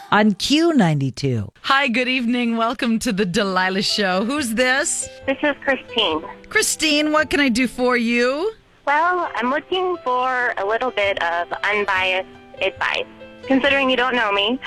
on Q92. Hi, good evening. Welcome to the Delilah Show. Who's this? This is Christine. Christine, what can I do for you? Well, I'm looking for a little bit of unbiased advice. Considering you don't know me,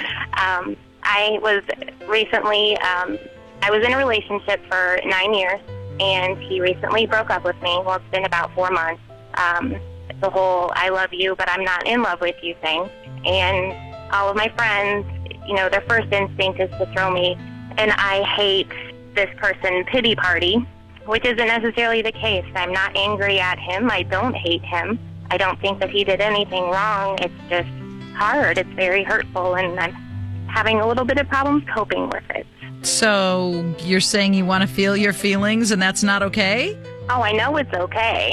I was recently, I was in a relationship for 9 years, and he recently broke up with me. Well, it's been about 4 months. The whole I love you, but I'm not in love with you thing. And all of my friends, you know, their first instinct is to throw me an I hate this person pity party, which isn't necessarily the case. I'm not angry at him. I don't hate him. I don't think that he did anything wrong. It's just hard. It's very hurtful, and I'm having a little bit of problems coping with it. So you're saying you want to feel your feelings and that's not okay? Oh, I know it's okay.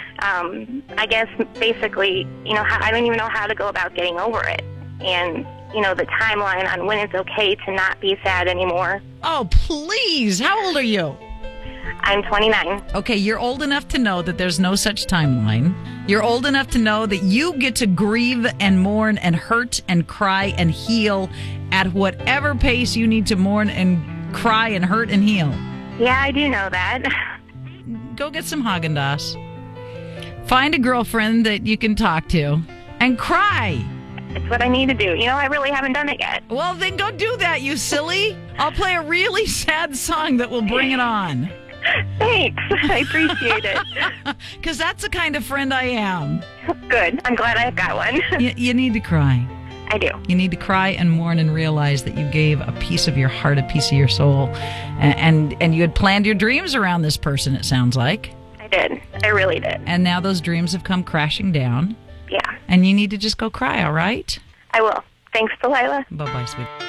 I guess basically, you know, I don't even know how to go about getting over it. And, you know, the timeline on when it's okay to not be sad anymore. Oh, please. How old are you? I'm 29. Okay, you're old enough to know that there's no such timeline. You're old enough to know that you get to grieve and mourn and hurt and cry and heal at whatever pace you need to mourn and cry and hurt and heal. Yeah, I do know that. Go get some Haagen-Dazs. Find a girlfriend that you can talk to and cry. It's what I need to do. You know, I really haven't done it yet. Well, then go do that, you silly. I'll play a really sad song that will bring it on. Thanks. I appreciate it. Because that's the kind of friend I am. Good. I'm glad I've got one. You need to cry. I do. You need to cry and mourn and realize that you gave a piece of your heart, a piece of your soul, and you had planned your dreams around this person, it sounds like. I did. I really did. And now those dreams have come crashing down. Yeah. And you need to just go cry, all right? I will. Thanks, Delilah. Bye-bye, sweetie.